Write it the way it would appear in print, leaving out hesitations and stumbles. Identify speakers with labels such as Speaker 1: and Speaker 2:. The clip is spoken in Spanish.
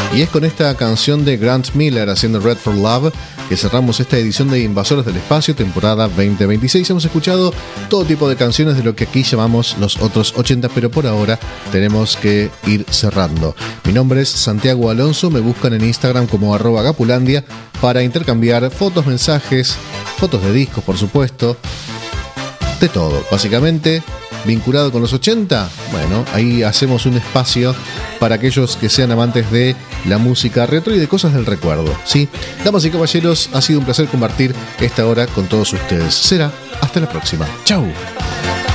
Speaker 1: Y es con esta canción de Grant Miller haciendo Red for Love que cerramos esta edición de Invasores del Espacio, temporada 2026. Hemos escuchado todo tipo de canciones de lo que aquí llamamos los otros 80, pero por ahora tenemos que ir cerrando. Mi nombre es Santiago Alonso, me buscan en Instagram como @gapulandia para intercambiar fotos, mensajes, fotos de discos, por supuesto, de todo, básicamente vinculado con los 80. Bueno, ahí hacemos un espacio para aquellos que sean amantes de la música retro y de cosas del recuerdo, ¿sí? Damas y caballeros, ha sido un placer compartir esta hora con todos ustedes. Será hasta la próxima. ¡Chau!